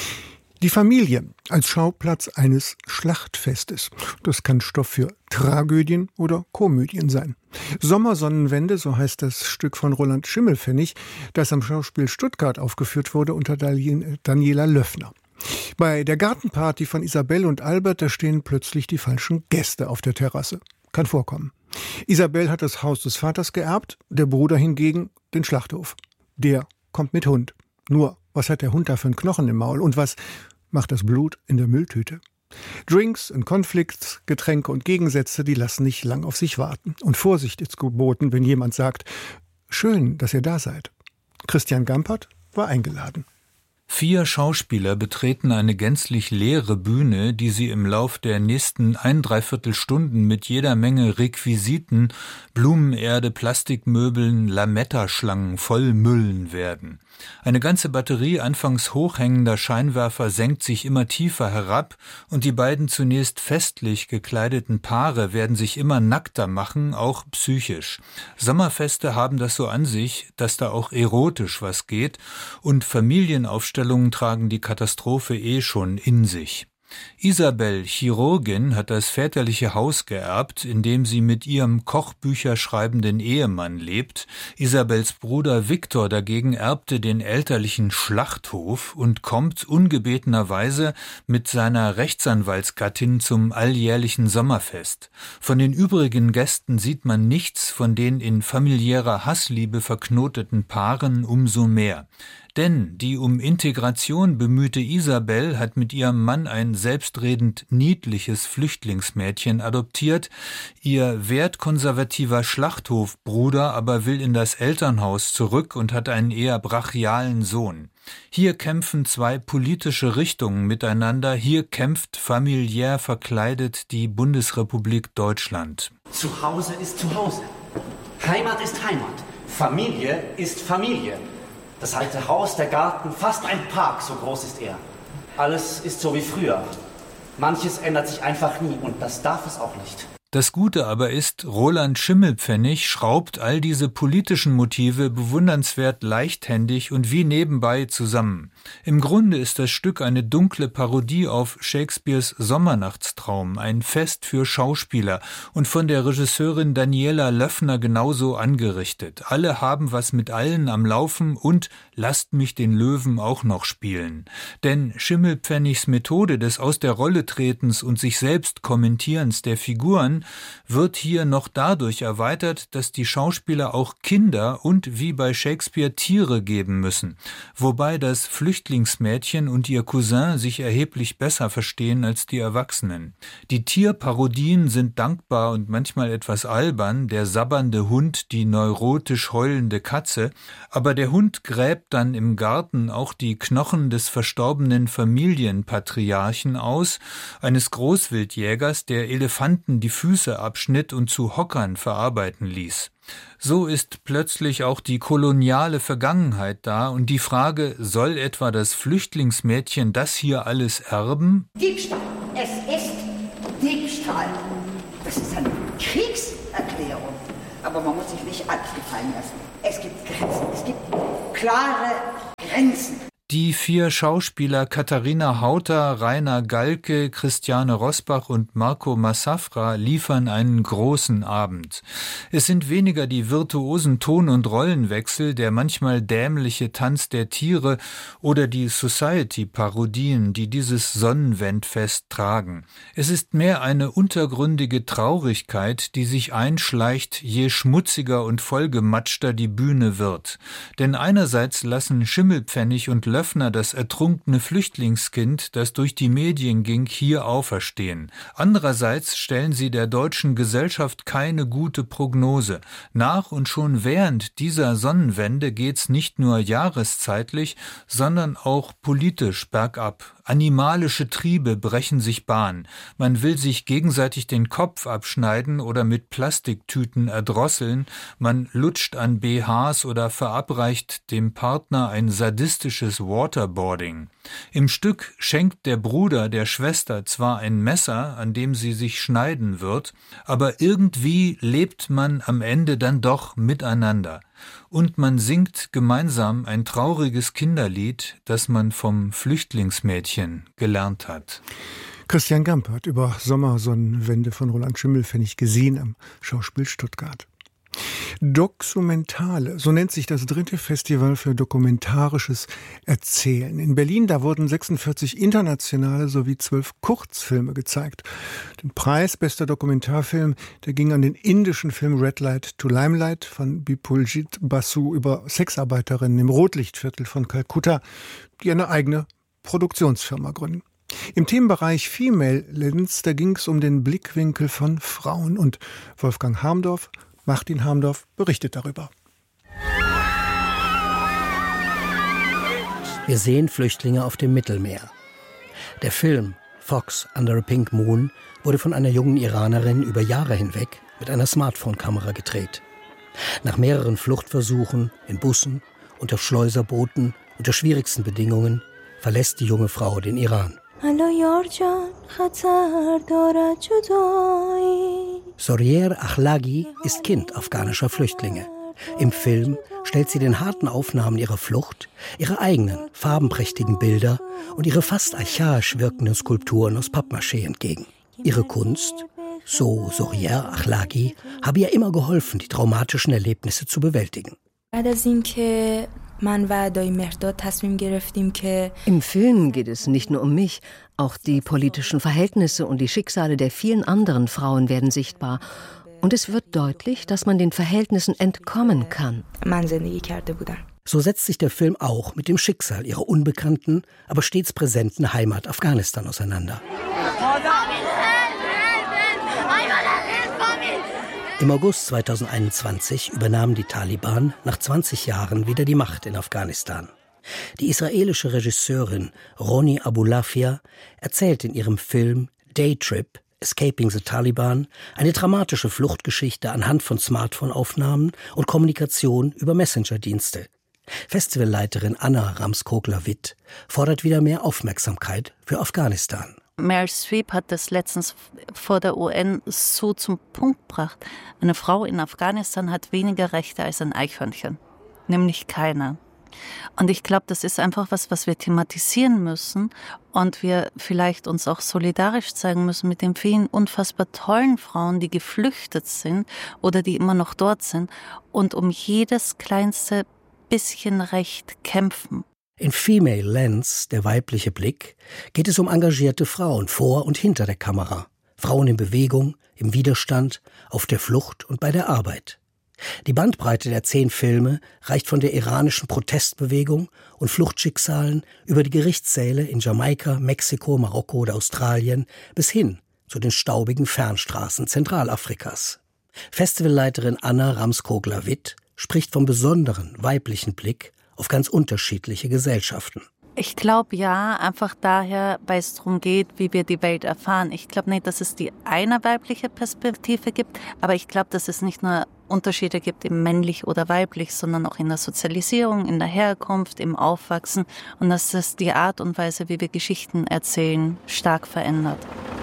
D: Die Familie als Schauplatz eines Schlachtfestes. Das kann Stoff für Tragödien oder Komödien sein. Sommersonnenwende, so heißt das Stück von Roland Schimmelpfennig, das am Schauspiel Stuttgart aufgeführt wurde unter Daniela Löffner. Bei der Gartenparty von Isabel und Albert, da stehen plötzlich die falschen Gäste auf der Terrasse. Kann vorkommen. Isabel hat das Haus des Vaters geerbt, der Bruder hingegen den Schlachthof. Der kommt mit Hund. Nur, was hat der Hund da für einen Knochen im Maul? Und was macht das Blut in der Mülltüte? Drinks und Konflikts, Getränke und Gegensätze, die lassen nicht lang auf sich warten. Und Vorsicht ist geboten, wenn jemand sagt, schön, dass ihr da seid. Christian Gampert war eingeladen.
K: Vier Schauspieler betreten eine gänzlich leere Bühne, die sie im Lauf der nächsten ein Dreiviertel Stunden mit jeder Menge Requisiten, Blumenerde, Plastikmöbeln, Lametta-Schlangen vollmüllen werden. Eine ganze Batterie anfangs hochhängender Scheinwerfer senkt sich immer tiefer herab und die beiden zunächst festlich gekleideten Paare werden sich immer nackter machen, auch psychisch. Sommerfeste haben das so an sich, dass da auch erotisch was geht und Familienaufstellungen tragen die Katastrophe eh schon in sich. Isabel, Chirurgin, hat das väterliche Haus geerbt, in dem sie mit ihrem Kochbücher schreibenden Ehemann lebt. Isabels Bruder Viktor dagegen erbte den elterlichen Schlachthof und kommt ungebetenerweise mit seiner Rechtsanwaltsgattin zum alljährlichen Sommerfest. Von den übrigen Gästen sieht man nichts von den in familiärer Hassliebe verknoteten Paaren umso mehr. Denn die um Integration bemühte Isabel hat mit ihrem Mann ein selbstredend niedliches Flüchtlingsmädchen adoptiert. Ihr wertkonservativer Schlachthofbruder aber will in das Elternhaus zurück und hat einen eher brachialen Sohn. Hier kämpfen zwei politische Richtungen miteinander. Hier kämpft familiär verkleidet die Bundesrepublik Deutschland.
L: Zu Hause ist zu Hause. Heimat ist Heimat. Familie ist Familie. Das alte Haus, der Garten, fast ein Park, so groß ist er. Alles ist so wie früher. Manches ändert sich einfach nie und das darf es auch nicht.
K: Das Gute aber ist, Roland Schimmelpfennig schraubt all diese politischen Motive bewundernswert leichthändig und wie nebenbei zusammen. Im Grunde ist das Stück eine dunkle Parodie auf Shakespeares Sommernachtstraum, ein Fest für Schauspieler und von der Regisseurin Daniela Löffner genauso angerichtet. Alle haben was mit allen am Laufen und lasst mich den Löwen auch noch spielen. Denn Schimmelpfennigs Methode des Aus der Rolle tretens und sich selbst Kommentierens der Figuren wird hier noch dadurch erweitert, dass die Schauspieler auch Kinder und wie bei Shakespeare Tiere geben müssen, wobei das Flüchtlingsmädchen und ihr Cousin sich erheblich besser verstehen als die Erwachsenen. Die Tierparodien sind dankbar und manchmal etwas albern, der sabbernde Hund, die neurotisch heulende Katze, aber der Hund gräbt dann im Garten auch die Knochen des verstorbenen Familienpatriarchen aus, eines Großwildjägers, der Elefanten die Füße abschnitt und zu Hockern verarbeiten ließ. So ist plötzlich auch die koloniale Vergangenheit da und die Frage, soll etwa das Flüchtlingsmädchen das hier alles erben?
M: Diebstahl. Es ist Diebstahl. Das ist eine Kriegserklärung. Aber man muss sich nicht alles gefallen lassen. Es gibt Grenzen. Es gibt klare Grenzen.
K: Die vier Schauspieler Katharina Hauter, Rainer Galke, Christiane Rosbach und Marco Massafra liefern einen großen Abend. Es sind weniger die virtuosen Ton- und Rollenwechsel, der manchmal dämliche Tanz der Tiere oder die Society-Parodien, die dieses Sonnenwendfest tragen. Es ist mehr eine untergründige Traurigkeit, die sich einschleicht, je schmutziger und vollgematschter die Bühne wird. Denn einerseits lassen Schimmelpfennig und Löffner das ertrunkene Flüchtlingskind, das durch die Medien ging, hier auferstehen. Andererseits stellen sie der deutschen Gesellschaft keine gute Prognose. Nach und schon während dieser Sonnenwende geht's nicht nur jahreszeitlich, sondern auch politisch bergab. Animalische Triebe brechen sich Bahn. Man will sich gegenseitig den Kopf abschneiden oder mit Plastiktüten erdrosseln. Man lutscht an B Hs oder verabreicht dem Partner ein sadistisches Waterboarding. Im Stück schenkt der Bruder der Schwester zwar ein Messer, an dem sie sich schneiden wird, aber irgendwie lebt man am Ende dann doch miteinander. Und man singt gemeinsam ein trauriges Kinderlied, das man vom Flüchtlingsmädchen gelernt hat.
D: Christian Gamp hat über Sommersonnenwende von Roland Schimmelpfennig gesehen am Schauspiel Stuttgart. Documentale, so nennt sich das dritte Festival für dokumentarisches Erzählen. In Berlin, da wurden sechsundvierzig internationale sowie zwölf Kurzfilme gezeigt. Den Preis bester Dokumentarfilm, der ging an den indischen Film Red Light to Limelight von Bipuljit Basu über Sexarbeiterinnen im Rotlichtviertel von Kalkutta, die eine eigene Produktionsfirma gründen. Im Themenbereich Female Lens, da ging es um den Blickwinkel von Frauen und Wolfgang Harmdorf Martin Harmdorf berichtet darüber.
N: Wir sehen Flüchtlinge auf dem Mittelmeer. Der Film Fox Under a Pink Moon wurde von einer jungen Iranerin über Jahre hinweg mit einer Smartphone-Kamera gedreht. Nach mehreren Fluchtversuchen in Bussen und auf Schleuserbooten unter schwierigsten Bedingungen verlässt die junge Frau den Iran. Sorier Achlagi ist Kind afghanischer Flüchtlinge. Im Film stellt sie den harten Aufnahmen ihrer Flucht, ihre eigenen farbenprächtigen Bilder und ihre fast archaisch wirkenden Skulpturen aus Pappmaché entgegen. Ihre Kunst, so Sorier Achlagi, habe ihr immer geholfen, die traumatischen Erlebnisse zu bewältigen.
O: Im Film geht es nicht nur um mich, auch die politischen Verhältnisse und die Schicksale der vielen anderen Frauen werden sichtbar. Und es wird deutlich, dass man den Verhältnissen entkommen kann.
N: So setzt sich der Film auch mit dem Schicksal ihrer unbekannten, aber stets präsenten Heimat Afghanistan auseinander. Im August zweitausendeinundzwanzig übernahmen die Taliban nach zwanzig Jahren wieder die Macht in Afghanistan. Die israelische Regisseurin Roni Abulafia erzählt in ihrem Film Daytrip, Escaping the Taliban, eine dramatische Fluchtgeschichte anhand von Smartphone-Aufnahmen und Kommunikation über Messenger-Dienste. Festivalleiterin Anna Ramskogler-Witt fordert wieder mehr Aufmerksamkeit für Afghanistan.
P: Meryl Streep hat das letztens vor der U N so zum Punkt gebracht. Eine Frau in Afghanistan hat weniger Rechte als ein Eichhörnchen, nämlich keine. Und ich glaube, das ist einfach was, was wir thematisieren müssen und wir vielleicht uns auch solidarisch zeigen müssen mit den vielen unfassbar tollen Frauen, die geflüchtet sind oder die immer noch dort sind und um jedes kleinste bisschen Recht kämpfen.
N: In Female Lens, der weibliche Blick, geht es um engagierte Frauen vor und hinter der Kamera, Frauen in Bewegung, im Widerstand, auf der Flucht und bei der Arbeit. Die Bandbreite der zehn Filme reicht von der iranischen Protestbewegung und Fluchtschicksalen über die Gerichtssäle in Jamaika, Mexiko, Marokko oder Australien bis hin zu den staubigen Fernstraßen Zentralafrikas. Festivalleiterin Anna Ramskogler-Witt spricht vom besonderen weiblichen Blick auf ganz unterschiedliche Gesellschaften.
P: Ich glaube ja, einfach daher, weil es darum geht, wie wir die Welt erfahren. Ich glaube nicht, dass es die eine weibliche Perspektive gibt, aber ich glaube, dass es nicht nur Unterschiede gibt im männlich oder weiblich, sondern auch in der Sozialisierung, in der Herkunft, im Aufwachsen und dass das die Art und Weise, wie wir Geschichten erzählen, stark verändert.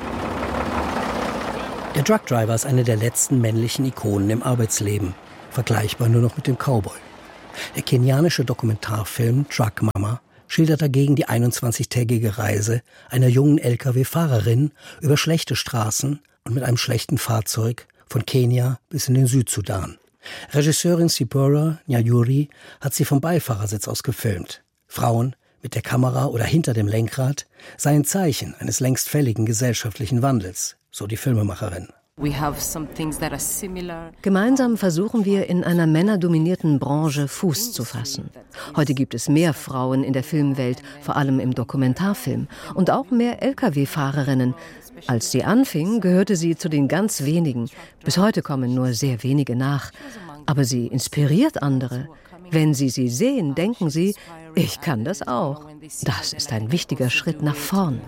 N: Der Truckdriver ist eine der letzten männlichen Ikonen im Arbeitsleben, vergleichbar nur noch mit dem Cowboy. Der kenianische Dokumentarfilm Truck Mama schildert dagegen die einundzwanzigtägige Reise einer jungen L K W-Fahrerin über schlechte Straßen und mit einem schlechten Fahrzeug von Kenia bis in den Südsudan. Regisseurin Sipora Nyayuri hat sie vom Beifahrersitz aus gefilmt. Frauen mit der Kamera oder hinter dem Lenkrad seien Zeichen eines längst fälligen gesellschaftlichen Wandels, so die Filmemacherin.
O: Gemeinsam versuchen wir, in einer männerdominierten Branche Fuß zu fassen. Heute gibt es mehr Frauen in der Filmwelt, vor allem im Dokumentarfilm, und auch mehr L K W-Fahrerinnen. Als sie anfing, gehörte sie zu den ganz wenigen. Bis heute kommen nur sehr wenige nach. Aber sie inspiriert andere. Wenn sie sie sehen, denken sie, ich kann das auch. Das ist ein wichtiger Schritt nach vorn.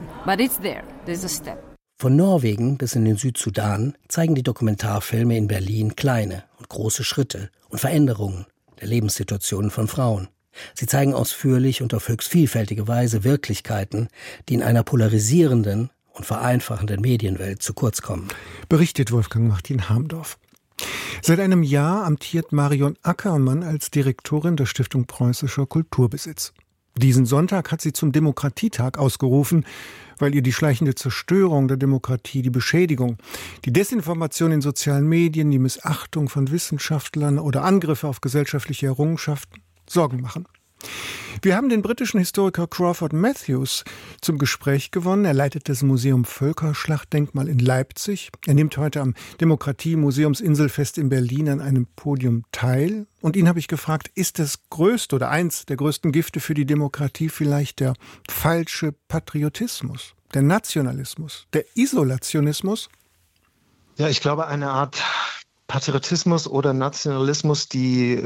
N: Von Norwegen bis in den Südsudan zeigen die Dokumentarfilme in Berlin kleine und große Schritte und Veränderungen der Lebenssituationen von Frauen. Sie zeigen ausführlich und auf höchst vielfältige Weise Wirklichkeiten, die in einer polarisierenden und vereinfachenden Medienwelt zu kurz kommen.
D: Berichtet Wolfgang Martin Harmdorf. Seit einem Jahr amtiert Marion Ackermann als Direktorin der Stiftung Preußischer Kulturbesitz. Diesen Sonntag hat sie zum Demokratietag ausgerufen, weil ihr die schleichende Zerstörung der Demokratie, die Beschädigung, die Desinformation in sozialen Medien, die Missachtung von Wissenschaftlern oder Angriffe auf gesellschaftliche Errungenschaften Sorgen machen. Wir haben den britischen Historiker Crawford Matthews zum Gespräch gewonnen. Er leitet das Museum Völkerschlachtdenkmal in Leipzig. Er nimmt heute am Demokratie-Museumsinselfest in Berlin an einem Podium teil. Und ihn habe ich gefragt, ist das größte oder eins der größten Gifte für die Demokratie vielleicht der falsche Patriotismus, der Nationalismus, der Isolationismus?
Q: Ja, ich glaube, eine Art Patriotismus oder Nationalismus, die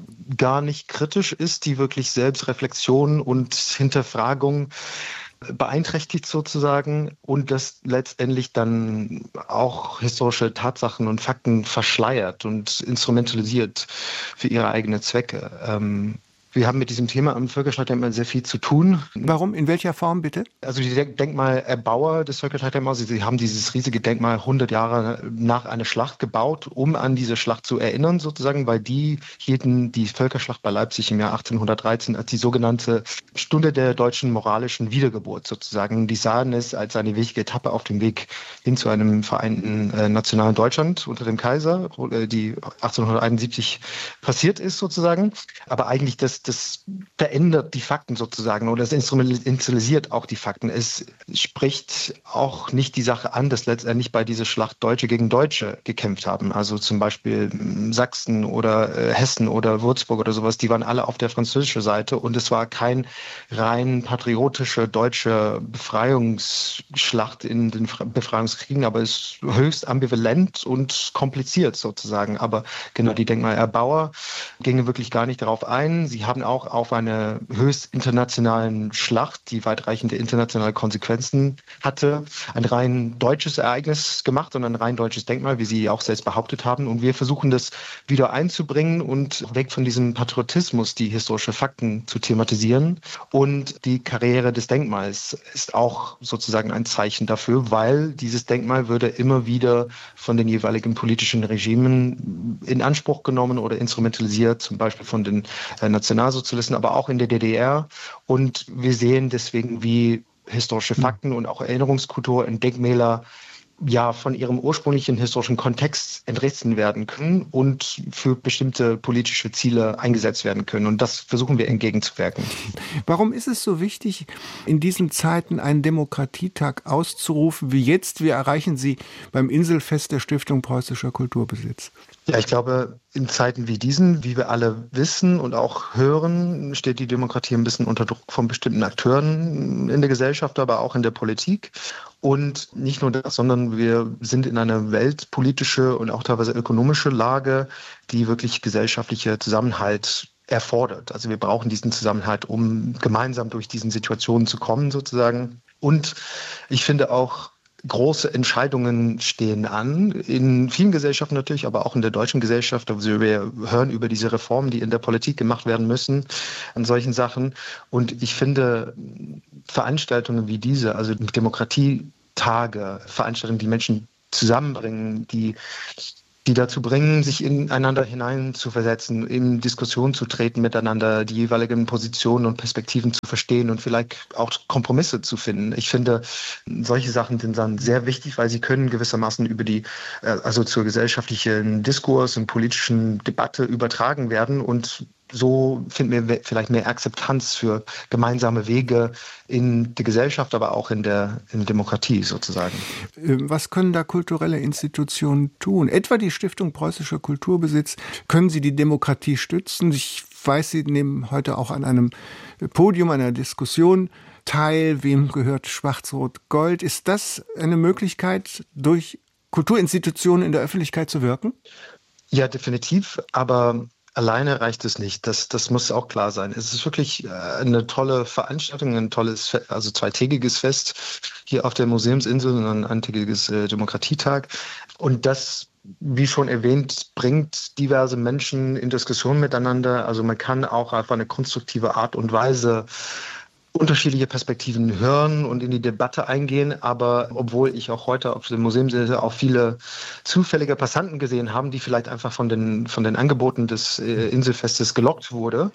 Q: gar nicht kritisch ist, die wirklich Selbstreflexion und Hinterfragung beeinträchtigt sozusagen und das letztendlich dann auch historische Tatsachen und Fakten verschleiert und instrumentalisiert für ihre eigenen Zwecke. Ähm Wir haben mit diesem Thema am Völkerschlachtdenkmal sehr viel zu tun.
D: Warum? In welcher Form bitte?
Q: Also die Denkmalerbauer des Völkerschlachtdenkmals, sie haben dieses riesige Denkmal hundert Jahre nach einer Schlacht gebaut, um an diese Schlacht zu erinnern sozusagen, weil die hielten die Völkerschlacht bei Leipzig im Jahr achtzehnhundertdreizehn als die sogenannte Stunde der deutschen moralischen Wiedergeburt sozusagen. Die sahen es als eine wichtige Etappe auf dem Weg hin zu einem vereinten äh, nationalen Deutschland unter dem Kaiser, äh, die achtzehnhunderteinundsiebzig passiert ist sozusagen. Aber eigentlich das Das verändert die Fakten sozusagen oder es instrumentalisiert auch die Fakten. Es spricht auch nicht die Sache an, dass letztendlich bei dieser Schlacht Deutsche gegen Deutsche gekämpft haben. Also zum Beispiel Sachsen oder äh, Hessen oder Würzburg oder sowas, die waren alle auf der französischen Seite und es war kein rein patriotische deutsche Befreiungsschlacht in den Befreiungskriegen, aber es ist höchst ambivalent und kompliziert sozusagen. Aber genau, die Denkmalerbauer gingen wirklich gar nicht darauf ein. Sie haben auch auf einer höchst internationalen Schlacht, die weitreichende internationale Konsequenzen hatte, ein rein deutsches Ereignis gemacht und ein rein deutsches Denkmal, wie Sie auch selbst behauptet haben. Und wir versuchen das wieder einzubringen und weg von diesem Patriotismus, die historische Fakten zu thematisieren. Und die Karriere des Denkmals ist auch sozusagen ein Zeichen dafür, weil dieses Denkmal würde immer wieder von den jeweiligen politischen Regimen in Anspruch genommen oder instrumentalisiert, zum Beispiel von den äh, Nationalsozialisten, aber auch in der D D R. Und wir sehen deswegen, wie historische Fakten und auch Erinnerungskultur in Denkmäler ja von ihrem ursprünglichen historischen Kontext entrissen werden können und für bestimmte politische Ziele eingesetzt werden können. Und das versuchen wir entgegenzuwirken.
D: Warum ist es so wichtig, in diesen Zeiten einen Demokratietag auszurufen wie jetzt? Wir erreichen sie beim Inselfest der Stiftung Preußischer Kulturbesitz.
Q: Ja, ich glaube, in Zeiten wie diesen, wie wir alle wissen und auch hören, steht die Demokratie ein bisschen unter Druck von bestimmten Akteuren in der Gesellschaft, aber auch in der Politik. Und nicht nur das, sondern wir sind in einer weltpolitische und auch teilweise ökonomische Lage, die wirklich gesellschaftlicher Zusammenhalt erfordert. Also wir brauchen diesen Zusammenhalt, um gemeinsam durch diesen Situationen zu kommen sozusagen. Und ich finde auch, große Entscheidungen stehen an, in vielen Gesellschaften natürlich, aber auch in der deutschen Gesellschaft. Also wir hören über diese Reformen, die in der Politik gemacht werden müssen, an solchen Sachen. Und ich finde Veranstaltungen wie diese, also Demokratietage, Veranstaltungen, die Menschen zusammenbringen, die die dazu bringen, sich ineinander hineinzuversetzen, in Diskussionen zu treten miteinander, die jeweiligen Positionen und Perspektiven zu verstehen und vielleicht auch Kompromisse zu finden. Ich finde, solche Sachen sind dann sehr wichtig, weil sie können gewissermaßen über die, also zur gesellschaftlichen Diskurs und politischen Debatte übertragen werden und so finden wir vielleicht mehr Akzeptanz für gemeinsame Wege in der Gesellschaft, aber auch in der, in der Demokratie sozusagen.
D: Was können da kulturelle Institutionen tun? Etwa die Stiftung Preußischer Kulturbesitz. Können sie die Demokratie stützen? Ich weiß, Sie nehmen heute auch an einem Podium, einer Diskussion teil. Wem gehört Schwarz-Rot-Gold? Ist das eine Möglichkeit, durch Kulturinstitutionen in der Öffentlichkeit zu wirken?
Q: Ja, definitiv. Aber alleine reicht es nicht. Das, das muss auch klar sein. Es ist wirklich eine tolle Veranstaltung, ein tolles, also zweitägiges Fest hier auf der Museumsinsel, ein eintägiges äh, Demokratietag. Und das, wie schon erwähnt, bringt diverse Menschen in Diskussion miteinander. Also man kann auch auf eine konstruktive Art und Weise unterschiedliche Perspektiven hören und in die Debatte eingehen, aber obwohl ich auch heute auf dem Museumsinsel auch viele zufällige Passanten gesehen habe, die vielleicht einfach von den, von den Angeboten des äh, Inselfestes gelockt wurde,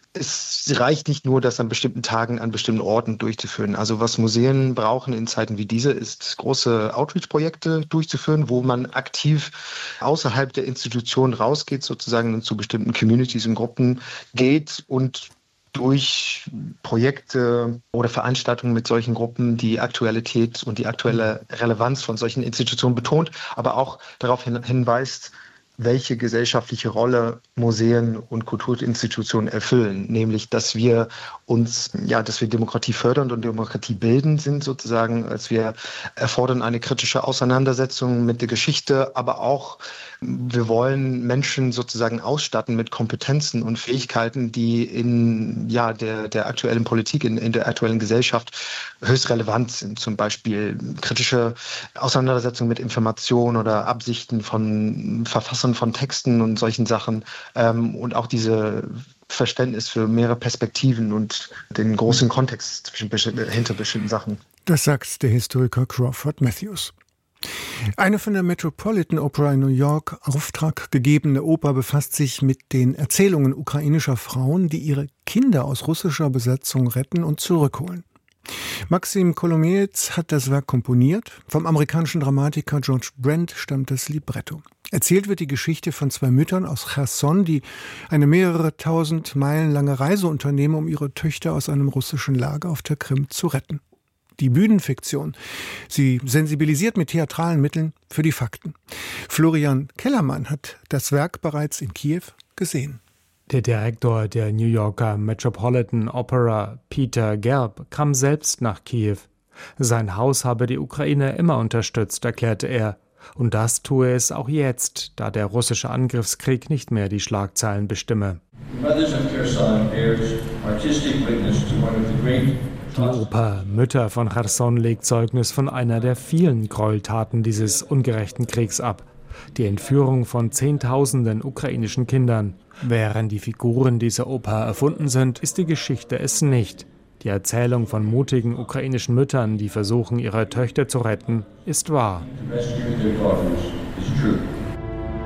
Q: es reicht nicht nur, das an bestimmten Tagen an bestimmten Orten durchzuführen. Also was Museen brauchen in Zeiten wie diese, ist große Outreach-Projekte durchzuführen, wo man aktiv außerhalb der Institution rausgeht, sozusagen zu bestimmten Communities und Gruppen geht und durch Projekte oder Veranstaltungen mit solchen Gruppen die Aktualität und die aktuelle Relevanz von solchen Institutionen betont, aber auch darauf hin, hinweist, welche gesellschaftliche Rolle Museen und Kulturinstitutionen erfüllen, nämlich dass wir uns, ja, dass wir Demokratie fördern und Demokratie bilden sind sozusagen, als wir erfordern eine kritische Auseinandersetzung mit der Geschichte, aber auch wir wollen Menschen sozusagen ausstatten mit Kompetenzen und Fähigkeiten, die in ja, der, der aktuellen Politik, in, in der aktuellen Gesellschaft höchst relevant sind. Zum Beispiel kritische Auseinandersetzung mit Informationen oder Absichten von Verfassern von Texten und solchen Sachen. Ähm, und auch diese Verständnis für mehrere Perspektiven und den großen Kontext zwischen, hinter bestimmten Sachen.
D: Das sagt der Historiker Crawford Matthews. Eine von der Metropolitan Opera in New York Auftrag gegebene Oper befasst sich mit den Erzählungen ukrainischer Frauen, die ihre Kinder aus russischer Besatzung retten und zurückholen. Maxim Kolomietz hat das Werk komponiert. Vom amerikanischen Dramatiker George Brent stammt das Libretto. Erzählt wird die Geschichte von zwei Müttern aus Cherson, die eine mehrere tausend Meilen lange Reise unternehmen, um ihre Töchter aus einem russischen Lager auf der Krim zu retten. Die Bühnenfiktion. Sie sensibilisiert mit theatralen Mitteln für die Fakten. Florian Kellermann hat das Werk bereits in Kiew gesehen.
R: Der Direktor der New Yorker Metropolitan Opera, Peter Gelb, kam selbst nach Kiew. Sein Haus habe die Ukraine immer unterstützt, erklärte er. Und das tue es auch jetzt, da der russische Angriffskrieg nicht mehr die Schlagzeilen bestimme. Die Oper Mütter von Cherson legt Zeugnis von einer der vielen Gräueltaten dieses ungerechten Kriegs ab. Die Entführung von Zehntausenden ukrainischen Kindern. Während die Figuren dieser Oper erfunden sind, ist die Geschichte es nicht. Die Erzählung von mutigen ukrainischen Müttern, die versuchen, ihre Töchter zu retten, ist wahr.